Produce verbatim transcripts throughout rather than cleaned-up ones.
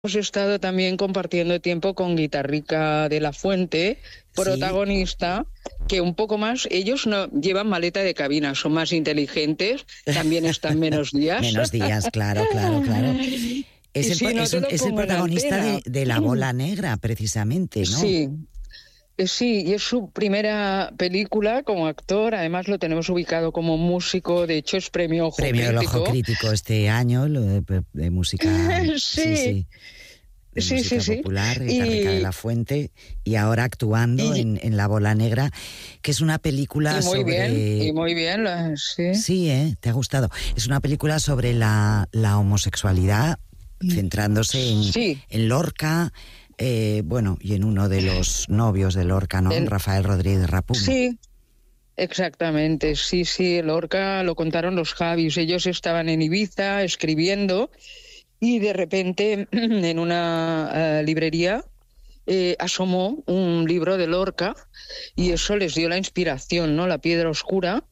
Hemos estado también compartiendo tiempo con Guitarrica de la Fuente, Sí, protagonista, que un poco más, ellos no llevan maleta de cabina, son más inteligentes, también están menos días. menos días, claro, claro, claro. Es Y el, po- si no es te un- lo es el pongo en protagonista antena. de, de La Bola Negra, precisamente, ¿no? Sí, eh, sí, y es su primera película como actor, además lo tenemos ubicado como músico, de hecho es premio Ojo Premio del Ojo Crítico. Crítico este año, lo de, de música, sí, Sí, sí, de sí, sí, música sí. popular, Guitarrica de Y, la Fuente, y ahora actuando y, en, en La Bola Negra, que es una y película muy bien, y sobre... muy bien, la- sí. Sí, ¿eh? ¿Te ha gustado? Es una película sobre la, la homosexualidad, centrándose en, Sí, en Lorca, eh, bueno, y en uno de los novios de Lorca, ¿no? en- Rafael Rodríguez Rapum. sí, exactamente. Sí, sí, Lorca lo contaron los Javis. Ellos estaban en Ibiza escribiendo y de repente en una eh, librería eh, asomó un libro de Lorca y eso les dio la inspiración, ¿no? La piedra oscura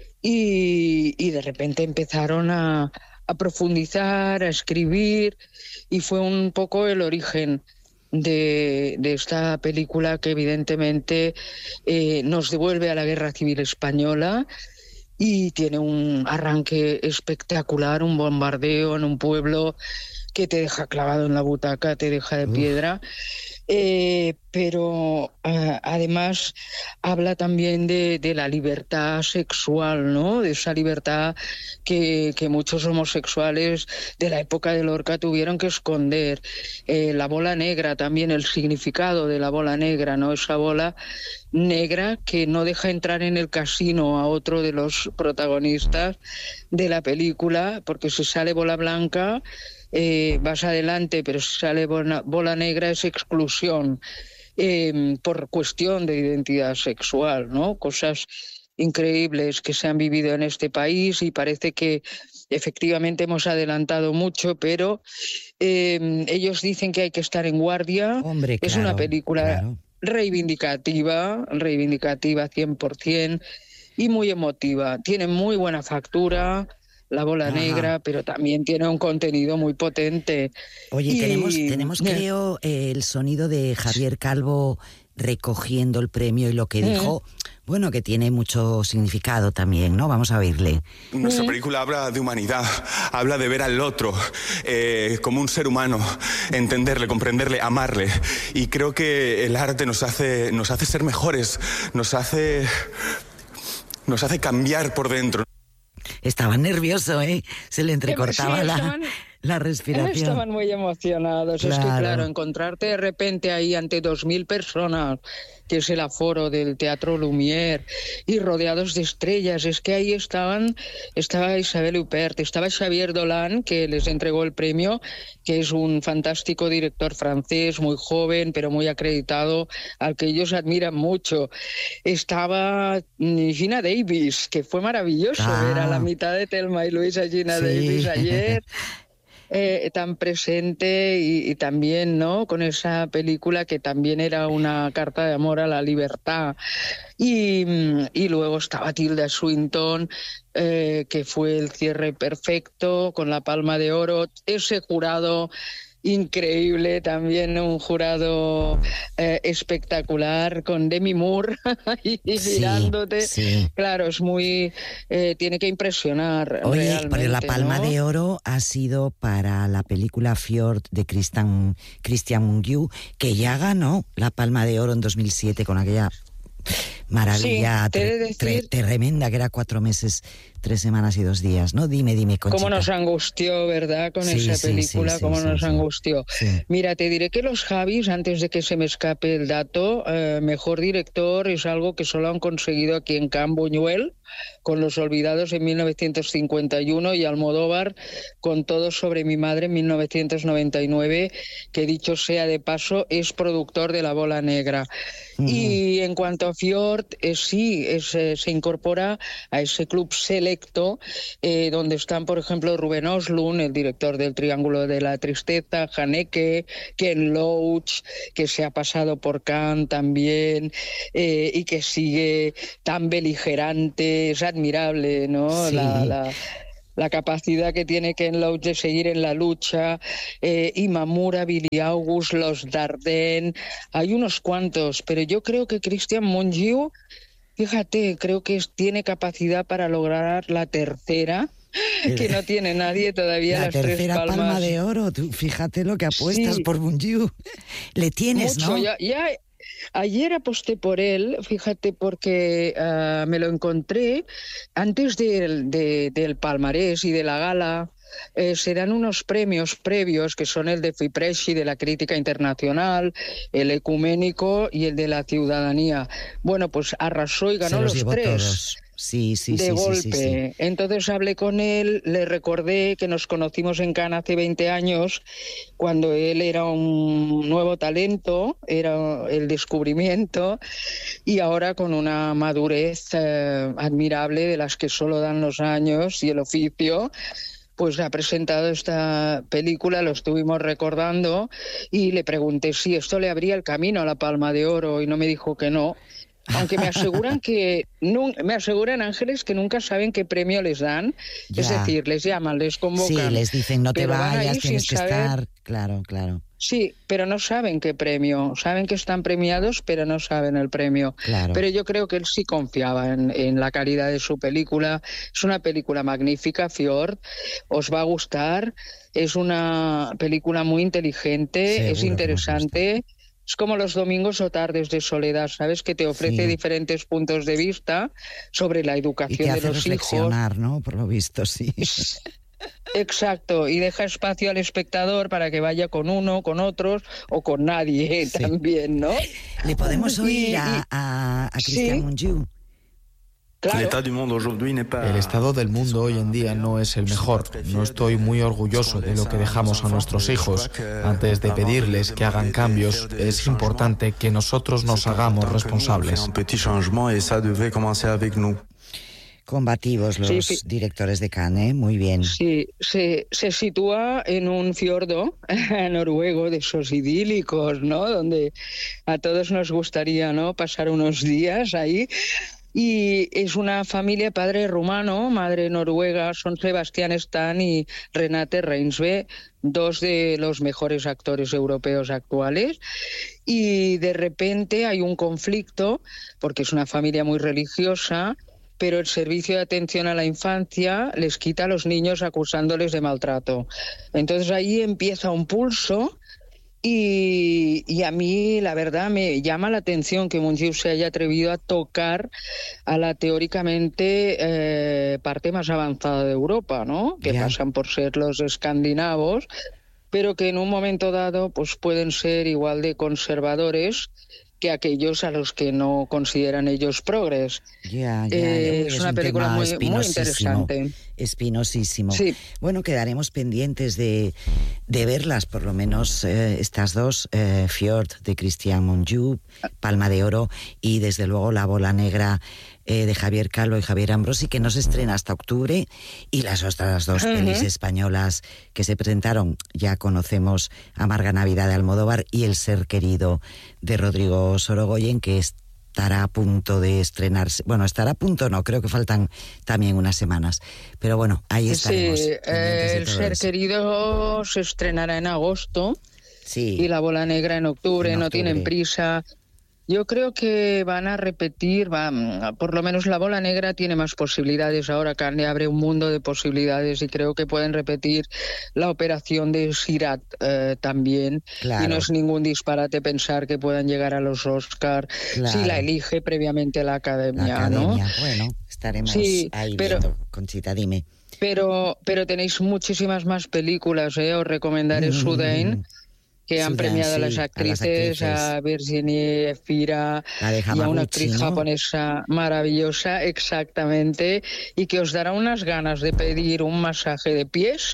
y, y de repente empezaron a, a profundizar, a escribir y fue un poco el origen de, de esta película que evidentemente eh, nos devuelve a la Guerra Civil Española y tiene un arranque espectacular, un bombardeo en un pueblo que te deja clavado en la butaca, te deja de Uf, piedra. Eh, pero eh, además habla también de, de la libertad sexual, ¿no? De esa libertad que, que muchos homosexuales de la época de Lorca tuvieron que esconder. Eh, la bola negra, también el significado de la bola negra, ¿no? Esa bola negra que no deja entrar en el casino a otro de los protagonistas de la película, porque si sale bola blanca eh, vas adelante, pero si sale bola, bola negra es exclusión eh, por cuestión de identidad sexual, ¿no? Cosas increíbles que se han vivido en este país y parece que efectivamente hemos adelantado mucho, pero eh, ellos dicen que hay que estar en guardia. hombre, Es una claro, película claro. reivindicativa, reivindicativa cien por ciento y muy emotiva. Tiene muy buena factura, La Bola Ajá. Negra, pero también tiene un contenido muy potente. Oye, tenemos, Y tenemos creo, eh, el sonido de Javier Calvo recogiendo el premio y lo que mm, dijo, bueno, que tiene mucho significado también, ¿no? Vamos a oírle. Nuestra película habla de humanidad, habla de ver al otro eh, como un ser humano, entenderle, comprenderle, amarle. Y creo que el arte nos hace, nos hace ser mejores, nos hace, nos hace cambiar por dentro. Estaba nervioso, ¿eh? Se le sí, entrecortaba la, estaban, la respiración. estaban muy emocionados. Es que, claro, Claro. encontrarte de repente ahí ante dos mil personas, que es el aforo del Teatro Lumière, y rodeados de estrellas, es que ahí estaban, estaba Isabel Huppert, estaba Xavier Dolan, que les entregó el premio, que es un fantástico director francés, muy joven, pero muy acreditado, al que ellos admiran mucho. Estaba mm, Gina Davis, que fue maravilloso ver a la Ah, mitad de Thelma y Luis a Gina Davis sí. ayer, eh, tan presente y, y también, ¿no? Con esa película que también era una carta de amor a la libertad. Y, mm, y luego estaba Tilda Swinton, eh, que fue el cierre perfecto, con la Palma de Oro. Ese jurado increíble, también un jurado eh, espectacular, con Demi Moore y Sí, mirándote. sí. Claro, es muy, eh, tiene que impresionar Oye, pero la realmente, Palma ¿no? de Oro ha sido para la película Fjord de Christian, Christian Mungiu, que ya ganó la Palma de Oro en dos mil siete con aquella Sí, maravilla te he tre- de tre- decir tremenda, que era cuatro meses, tres semanas y dos días, ¿no? Dime, dime, cómo nos Conchita. angustió, ¿verdad? Con Sí, esa sí, sí, película, sí, cómo sí, nos sí. angustió. Sí. Mira, te diré que los Javis, antes de que se me escape el dato, eh, mejor director es algo que solo han conseguido aquí en Can Buñuel, con Los Olvidados en mil novecientos cincuenta y uno, y Almodóvar con Todo sobre mi madre en mil novecientos noventa y nueve, que dicho sea de paso, es productor de La Bola Negra. Ujú. Y en cuanto a Fjord, eh, sí, es, eh, se incorpora a ese club selecto eh, donde están, por ejemplo, Ruben Östlund, el director del Triángulo de la Tristeza, Haneke, Ken Loach, que se ha pasado por Cannes también eh, y que sigue tan beligerante, es admirable, ¿no? La, Sí. la, la capacidad que tiene Ken Loach de seguir en la lucha, eh, Imamura, Billy August, los Dardenne, hay unos cuantos, pero yo creo que Cristian Mungiu, fíjate, creo que es, tiene capacidad para lograr la tercera, que no tiene nadie todavía. La las tercera tres palmas. palma de oro, tú fíjate lo que apuestas Sí. por Mungiu. Le tienes, Mucho, ¿no? ya, ya, ayer aposté por él, fíjate, porque uh, me lo encontré antes del, de, del palmarés y de la gala. Eh, serán unos premios previos que son el de Fipresci de la crítica internacional, el ecuménico y el de la ciudadanía. Bueno, pues arrasó y ganó Se los los llevó tres. todos. Sí, sí, de sí, golpe. sí, sí, sí. Entonces hablé con él, le recordé que nos conocimos en Cannes hace veinte años, cuando él era un nuevo talento, era el descubrimiento, y ahora con una madurez eh, admirable de las que solo dan los años y el oficio, pues ha presentado esta película, lo estuvimos recordando, y le pregunté si esto le abría el camino a la Palma de Oro, y no me dijo que no. Aunque me aseguran que no, me aseguran Ángeles que nunca saben qué premio les dan, Ya. es decir, les llaman, les convocan. Sí, les dicen no te pero van vayas, ahí tienes sin que saber- estar. Claro, claro, Sí, pero no saben qué premio, saben que están premiados, pero no saben el premio. claro. Pero yo creo que él sí confiaba en, en la calidad de su película. Es una película magnífica, Fjord, os va a gustar. Es una película muy inteligente, Seguro que es nos interesante. Es como los domingos o tardes de soledad, ¿sabes? Que te ofrece Sí. diferentes puntos de vista sobre la Y educación te de hace los hijos. reflexionar, ¿no? Por lo visto, sí. Exacto, y deja espacio al espectador para que vaya con uno, con otros o con nadie Sí. también, ¿no? ¿Le podemos Y- oír y- a, a, a Cristian Sí. Mungiu? Claro. El estado del mundo hoy en día no es el mejor. No estoy muy orgulloso de lo que dejamos a nuestros hijos. Antes de pedirles que hagan cambios, es importante que nosotros nos hagamos responsables. Combativos los Sí, sí. directores de Cannes, ¿eh? Muy bien. Sí, se, se sitúa en un fiordo noruego de esos idílicos, ¿no? Donde a todos nos gustaría, ¿no? Pasar unos días ahí. Y es una familia, padre rumano, madre noruega, son Sebastián Stan y Renate Reinsve, dos de los mejores actores europeos actuales. Y de repente hay un conflicto, porque es una familia muy religiosa, pero el Servicio de Atención a la Infancia les quita a los niños acusándoles de maltrato. Entonces ahí empieza un pulso. Y, y a mí, la verdad, me llama la atención que Mungiu se haya atrevido a tocar a la teóricamente eh, parte más avanzada de Europa, ¿no? Que Ya. pasan por ser los escandinavos, pero que en un momento dado pues pueden ser igual de conservadores que aquellos a los que no consideran ellos progres. Ya, ya, Eh, uy, es una un película tema muy, muy espinosísimo, interesante. espinosísimo. Sí. Bueno, quedaremos pendientes de, de verlas, por lo menos eh, estas dos, eh, Fjord de Cristian Mungiu, Palma de Oro, y desde luego La Bola Negra eh, de Javier Calvo y Javier Ambrosi, que no se estrena hasta octubre, y las otras dos Ujú. pelis españolas que se presentaron, ya conocemos Amarga Navidad de Almodóvar y El Ser Querido de Rodrigo Sorogoyen, que estará a punto de estrenarse. Bueno, estará a punto, no, creo que faltan también unas semanas. Pero bueno, ahí estaremos. Sí, pendientes de El todo Ser eso. Querido se estrenará en agosto. Sí, Y La Bola Negra en octubre, En no octubre. tienen prisa. Yo creo que van a repetir, va, por lo menos La Bola Negra tiene más posibilidades ahora, Cannes abre un mundo de posibilidades y creo que pueden repetir la operación de Sirat eh, también. Claro. Y no es ningún disparate pensar que puedan llegar a los Oscar Claro. si la elige previamente la la Academia, academia. ¿no? Bueno, estaremos Sí, ahí pero- viendo. Conchita, dime. Pero, pero tenéis muchísimas más películas, ¿eh? Os recomendaré Mm, Sudain, que han Sudan, premiado sí, a las a las actrices, actrices. a Virginie Efira La de y a una Hamaguchi, actriz ¿no? japonesa maravillosa, exactamente, y que os dará unas ganas de pedir un masaje de pies,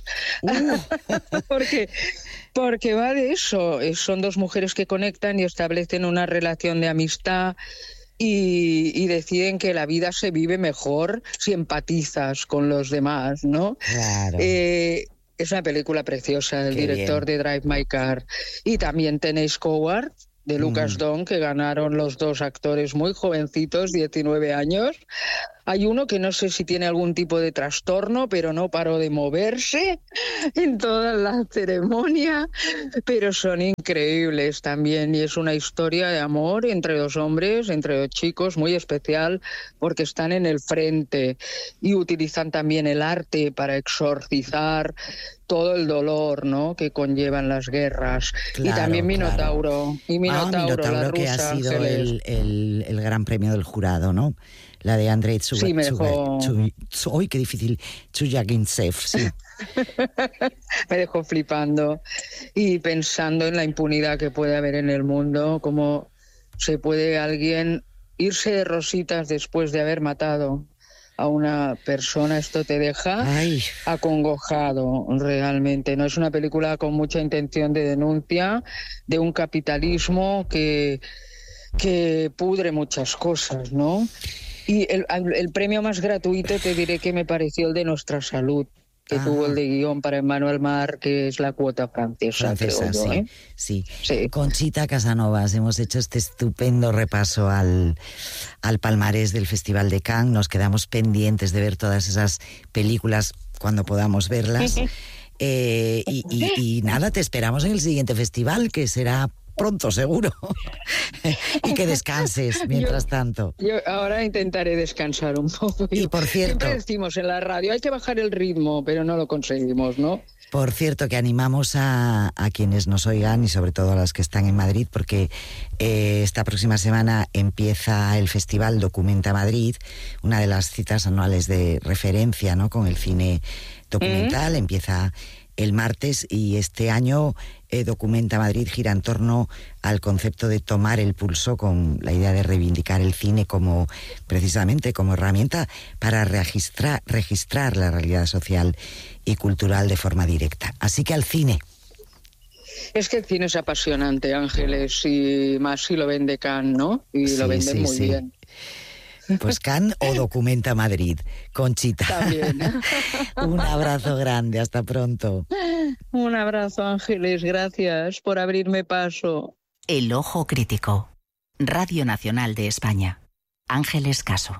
porque, porque va de eso. Eh, Son dos mujeres que conectan y establecen una relación de amistad. Y, y deciden que la vida se vive mejor si empatizas con los demás, ¿no? Claro. Eh, es una película preciosa, el Qué director bien. de Drive My Car. Y también tenéis Coward, de Lucas Mm. Don, que ganaron los dos actores muy jovencitos, diecinueve años. Hay uno que no sé si tiene algún tipo de trastorno, pero no paró de moverse en toda la ceremonia, pero son increíbles también, y es una historia de amor entre dos hombres, entre dos chicos, muy especial, porque están en el frente y utilizan también el arte para exorcizar todo el dolor, ¿no?, que conllevan las guerras. Claro, y también Minotauro, claro. y Minotauro, ah, Minotauro la que rusa, ha sido Ángeles. el, el, el gran premio del jurado, ¿no? La de Andrei Tsuga, Sí, me dejó- Tsuga- Tsu- ¡Uy, qué difícil! Chuyagintsev, sí. Me dejó flipando y pensando en la impunidad que puede haber en el mundo, cómo se puede alguien irse de rositas después de haber matado a una persona. Esto te deja Ay, acongojado realmente. No es una película con mucha intención de denuncia de un capitalismo que, que pudre muchas cosas, ¿no? Y el, el premio más gratuito te diré que me pareció el de Nuestra Salud, que Ajá. tuvo el de guión para Emmanuel Mar, que es la cuota francesa, francesa, creo yo, sí, ¿eh? sí. Sí. Conchita Casanovas, hemos hecho este estupendo repaso al, al palmarés del Festival de Cannes. Nos quedamos pendientes de ver todas esas películas cuando podamos verlas. Eh, y, y, y nada, te esperamos en el siguiente festival, que será pronto, seguro. Y que descanses mientras Yo- tanto. Yo ahora intentaré descansar un poco. Y por cierto- Siempre decimos en la radio, hay que bajar el ritmo, pero no lo conseguimos, ¿no? Por cierto, que animamos a, a quienes nos oigan y sobre todo a los que están en Madrid, porque eh, esta próxima semana empieza el Festival Documenta Madrid, una de las citas anuales de referencia, ¿no?, con el cine documental. Mm. Empieza el martes y este año eh, Documenta Madrid gira en torno al concepto de tomar el pulso, con la idea de reivindicar el cine como, precisamente, como herramienta para registrar, registrar la realidad social y cultural de forma directa. Así que al cine. Es que el cine es apasionante, Ángeles, y más si lo vende Cannes, ¿no? Y Sí, lo venden sí, muy sí. bien. Pues Cannes o Documenta Madrid. Conchita. También. Un abrazo grande, hasta pronto. Un abrazo, Ángeles, gracias por abrirme paso. El Ojo Crítico. Radio Nacional de España. Ángeles Caso.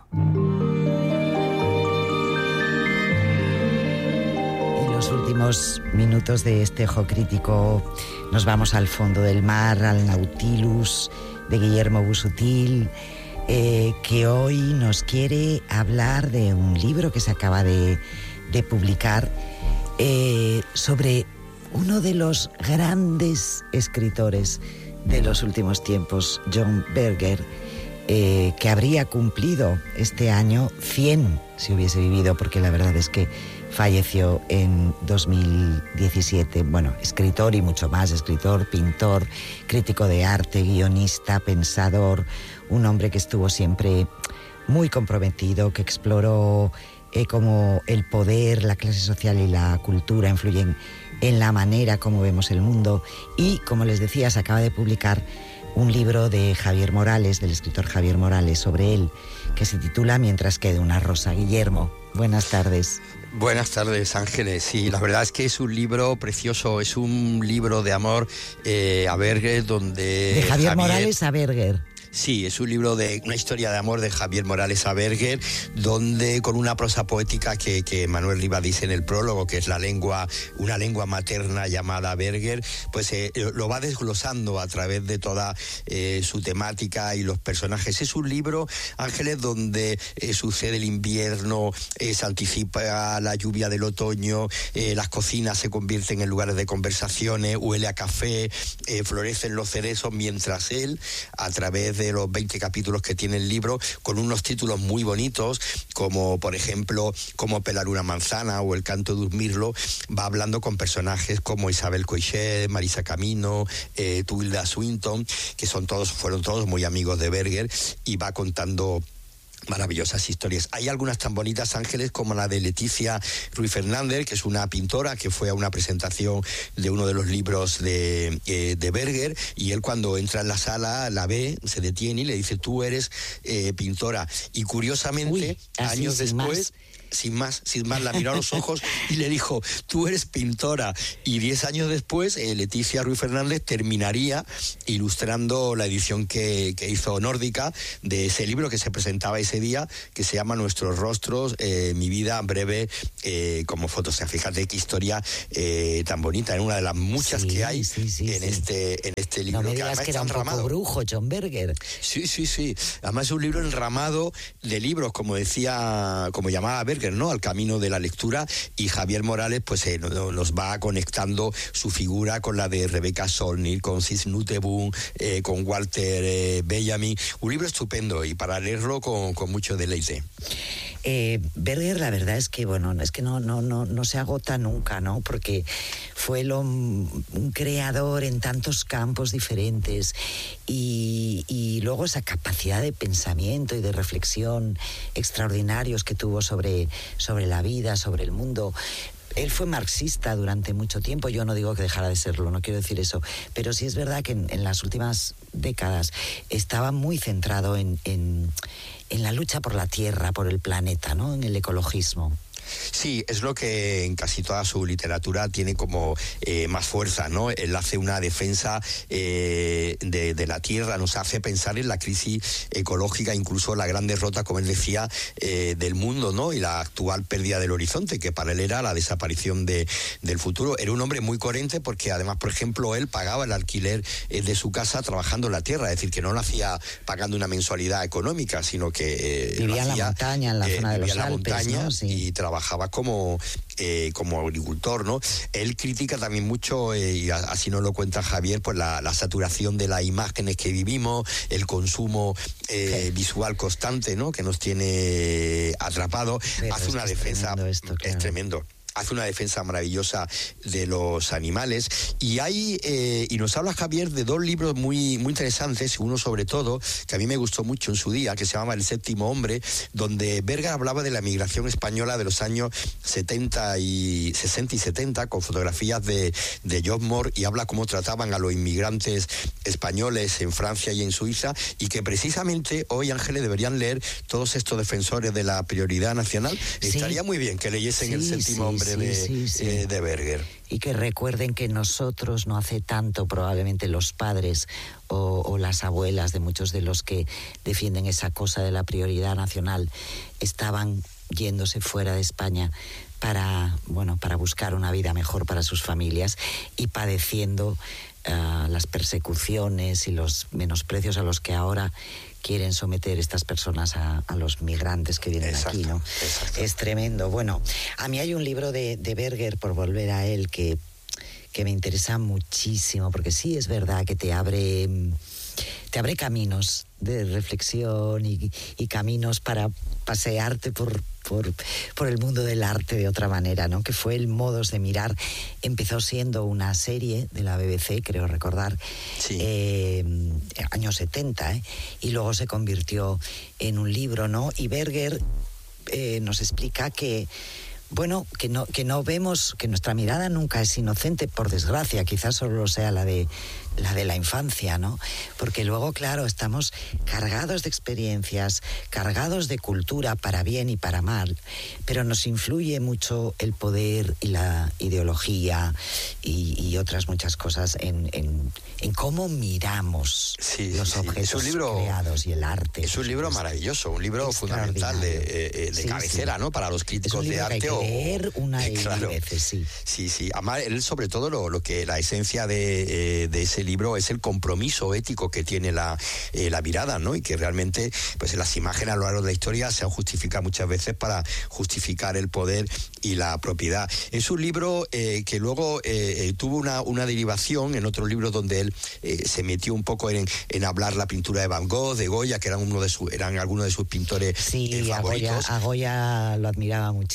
En los últimos minutos de este Ojo Crítico nos vamos al fondo del mar, al Nautilus de Guillermo Busuttil, eh, que hoy nos quiere hablar de un libro que se acaba de, de publicar eh, sobre uno de los grandes escritores de los últimos tiempos, John Berger, eh, que habría cumplido este año cien si hubiese vivido, porque la verdad es que falleció en dos mil diecisiete. Bueno, escritor y mucho más, escritor, pintor, crítico de arte, guionista, pensador, un hombre que estuvo siempre muy comprometido, que exploró eh, cómo el poder, la clase social y la cultura influyen en la manera como vemos el mundo. Y, como les decía, se acaba de publicar un libro de Javier Morales, del escritor Javier Morales, sobre él, que se titula Mientras quede una rosa. Guillermo, buenas tardes. Buenas tardes, Ángeles. Sí, la verdad es que es un libro precioso, es un libro de amor eh, a Berger, donde... De Javier, Javier Morales a Berger. Sí, es un libro de una historia de amor de Javier Morales a Berger, donde con una prosa poética que, que Manuel Rivas dice en el prólogo, que es la lengua, una lengua materna llamada Berger, pues eh, lo va desglosando a través de toda eh, su temática y los personajes. Es un libro, Ángeles, donde eh, sucede el invierno, eh, se anticipa la lluvia del otoño, eh, las cocinas se convierten en lugares de conversaciones, huele a café, eh, florecen los cerezos, mientras él, a través de de los veinte capítulos que tiene el libro, con unos títulos muy bonitos, como por ejemplo Cómo pelar una manzana o El canto de un mirlo, va hablando con personajes como Isabel Coixet, Marisa Camino, eh, Tilda Swinton, que son todos, fueron todos muy amigos de Berger, y va contando maravillosas historias. Hay algunas tan bonitas, Ángeles, como la de Leticia Ruiz Fernández, que es una pintora que fue a una presentación de uno de los libros de, eh, de Berger, y él, cuando entra en la sala, la ve, se detiene y le dice: tú eres eh, pintora. Y curiosamente, Uy, así, años sin después... más. sin más, sin más, la miró a los ojos y le dijo, tú eres pintora. Y diez años después, eh, Leticia Ruiz Fernández terminaría ilustrando la edición que, que hizo Nórdica de ese libro que se presentaba ese día, que se llama Nuestros rostros, eh, mi vida breve eh, como foto. O sea, fíjate qué historia eh, tan bonita, en una de las muchas sí, que hay sí, sí, en, sí. Este, en este libro. No me digas que, que era un poco brujo, John Berger. Sí, sí, sí. Además es un libro enramado de libros, como decía, como llamaba Berger, ¿no? Al camino de la lectura, y Javier Morales pues eh, nos va conectando su figura con la de Rebecca Solnit, con Cis Nuteboom, eh, con Walter eh, Benjamin. Un libro estupendo y para leerlo con, con mucho deleite. Eh, Berger, la verdad es que bueno, es que no, no, no, no se agota nunca, ¿no? Porque fue lo, un creador en tantos campos diferentes y, y luego esa capacidad de pensamiento y de reflexión extraordinarios que tuvo sobre, sobre la vida, sobre el mundo. Él fue marxista durante mucho tiempo, yo no digo que dejara de serlo, no quiero decir eso, pero sí es verdad que en, en las últimas décadas estaba muy centrado en, en, en la lucha por la tierra, por el planeta, ¿no? En el ecologismo. Sí, es lo que en casi toda su literatura tiene como eh, más fuerza, ¿no? Él hace una defensa eh, de, de la tierra, nos hace pensar en la crisis ecológica, incluso la gran derrota, como él decía, eh, del mundo, ¿no? Y la actual pérdida del horizonte, que para él era la desaparición de, del futuro. Era un hombre muy coherente porque además, por ejemplo, él pagaba el alquiler eh, de su casa trabajando en la tierra, es decir, que no lo hacía pagando una mensualidad económica, sino que eh, vivía en la montaña, en la eh, zona de los en la Alpes, montaña, ¿no? Sí. Y trabajaba trabajaba como, eh, como agricultor, ¿no? Él critica también mucho, eh, y así nos lo cuenta Javier, pues la, la saturación de las imágenes que vivimos, el consumo eh, sí. visual constante, ¿no? Que nos tiene atrapados. Hace una defensa, es tremendo, esto, claro. es tremendo. Hace una defensa maravillosa de los animales. Y hay, eh, y nos habla Javier de dos libros muy, muy interesantes, uno sobre todo, que a mí me gustó mucho en su día, que se llama El séptimo hombre, donde Berger hablaba de la migración española de los años setenta y sesenta y setenta, con fotografías de, de John Moore, y habla cómo trataban a los inmigrantes españoles en Francia y en Suiza, y que precisamente hoy, Ángeles, deberían leer todos estos defensores de la prioridad nacional. Sí. Estaría muy bien que leyesen sí, El séptimo sí. hombre. Sí, de, sí, sí. Eh, de Berger. Y que recuerden que nosotros no hace tanto, probablemente los padres o, o las abuelas de muchos de los que defienden esa cosa de la prioridad nacional estaban yéndose fuera de España para, bueno, para buscar una vida mejor para sus familias y padeciendo uh, las persecuciones y los menosprecios a los que ahora quieren someter estas personas a, a los migrantes que vienen exacto, aquí, ¿no? Exacto. Es tremendo. Bueno, a mí hay un libro de, de Berger, por volver a él, que, que me interesa muchísimo, porque sí es verdad que te abre, te abre caminos de reflexión y, y caminos para pasearte por, por, por el mundo del arte de otra manera, ¿no? Que fue el Modos de mirar. Empezó siendo una serie de la B B C, creo recordar, sí. eh, años setenta, ¿eh? Y luego se convirtió en un libro, ¿no? Y Berger eh, nos explica que bueno, que no, que no vemos, que nuestra mirada nunca es inocente, por desgracia, quizás solo sea la de la de la infancia, ¿no? Porque luego, claro, estamos cargados de experiencias, cargados de cultura para bien y para mal, pero nos influye mucho el poder y la ideología y, y otras muchas cosas en, en, en cómo miramos sí, los sí, objetos es un libro, creados y el arte. Es un libro maravilloso, un libro fundamental de, de, de sí, cabecera, sí. ¿no? Para los críticos de arte. Que hay que leer o, una y claro, mil veces, sí. Sí, sí. Además, él sobre todo lo, lo que la esencia de, eh, de ese libro es el compromiso ético que tiene la, eh, la mirada, ¿no? Y que realmente, pues las imágenes a lo largo de la historia se han justificado muchas veces para justificar el poder y la propiedad. Es un libro eh, que luego eh, tuvo una, una derivación en otro libro donde él eh, se metió un poco en, en hablar la pintura de Van Gogh, de Goya, que eran uno de su, eran algunos de sus pintores sí, eh, favoritos. Sí, a Goya lo admiraba muchísimo. Lo admiraba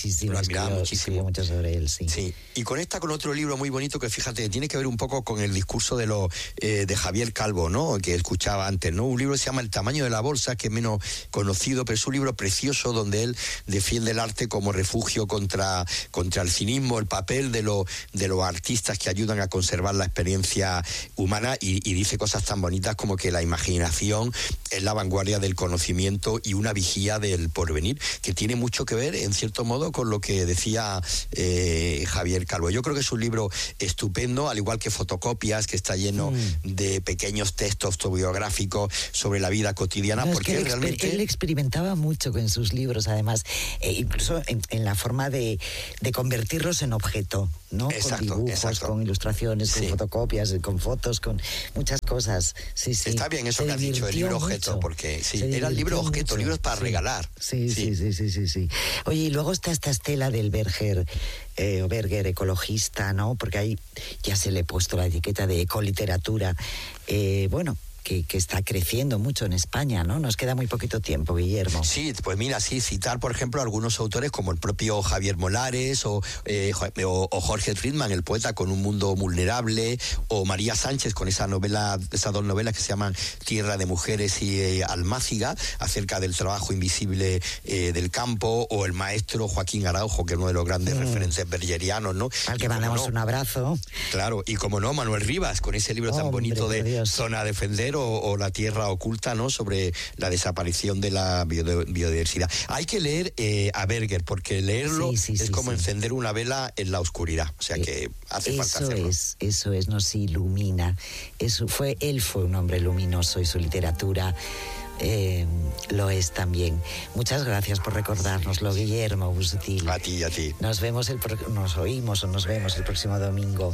admiraba muchísimo. mucho sobre él, sí. Sí, y conecta con otro libro muy bonito que, fíjate, tiene que ver un poco con el discurso de lo eh, de Javier Calvo, ¿no? Que escuchaba antes, ¿no? Un libro que se llama El tamaño de la bolsa, que es menos conocido, pero es un libro precioso donde él defiende el arte como refugio contra, contra el cinismo, el papel de, lo, de los artistas que ayudan a conservar la experiencia humana, y, y dice cosas tan bonitas como que la imaginación es la vanguardia del conocimiento y una vigía del porvenir, que tiene mucho que ver, en cierto modo, con lo que decía eh, Javier Calvo. Yo creo que es un libro estupendo, al igual que Fotocopias, que está lleno mm. de pequeños textos autobiográficos sobre la vida cotidiana, no, porque es que él, realmente... él experimentaba mucho con sus libros, además, eh, incluso en, en la forma de, de convertirlos en objeto, ¿no? Exacto, con dibujos, exacto. con ilustraciones, sí. con fotocopias, con fotos, con muchas cosas. Sí, sí. Está bien eso Se que has dicho, el libro objeto, mucho. porque sí, era el libro objeto, libros para sí. regalar. Sí, sí, sí, sí, sí, sí. Oye, y luego está esta estela del Berger, eh, Berger ecologista, ¿no? Porque ahí ya se le ha puesto la etiqueta de ecoliteratura. Eh, bueno, Que, que está creciendo mucho en España, ¿no? Nos queda muy poquito tiempo, Guillermo. Sí, pues mira, sí, citar, por ejemplo, algunos autores como el propio Javier Molares o, eh, o, o Jorge Friedman, el poeta, con Un mundo vulnerable, o María Sánchez con esa novela, esas dos novelas que se llaman Tierra de mujeres y eh, Almáciga, acerca del trabajo invisible eh, del campo, o el maestro Joaquín Araujo, que es uno de los grandes mm. referentes bergerianos, ¿no? Al que mandamos no, un abrazo. Claro, y como no, Manuel Rivas, con ese libro oh, tan bonito hombre, de Zona a Defender, O, o La tierra oculta, ¿no? Sobre la desaparición de la biodiversidad. Hay que leer eh, a Berger, porque leerlo sí, sí, es sí, como sí. encender una vela en la oscuridad. O sea que hace eso falta hacerlo. Es, eso es, nos ilumina. Eso fue, él fue un hombre luminoso y su literatura eh, lo es también. Muchas gracias por recordárnoslo, Guillermo Busuttil. A ti, a ti. Nos vemos, el pro- nos oímos o nos vemos el próximo domingo.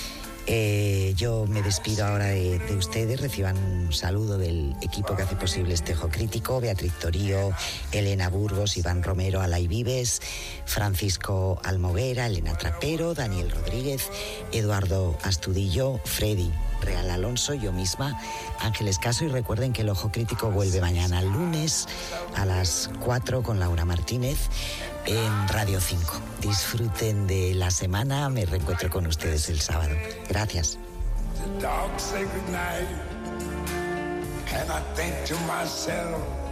Eh, yo me despido ahora de, de ustedes. Reciban un saludo del equipo que hace posible este Ojo Crítico: Beatriz Torío, Elena Burgos, Iván Romero, Alay Vives, Francisco Almoguera, Elena Trapero, Daniel Rodríguez, Eduardo Astudillo, Freddy Real Alonso, yo misma, Ángeles Caso. Y recuerden que el Ojo Crítico vuelve mañana lunes a las cuatro con Laura Martínez en Radio cinco. Disfruten de la semana. Me reencuentro con ustedes el sábado. Gracias. The dogs say goodnight, and I think to myself,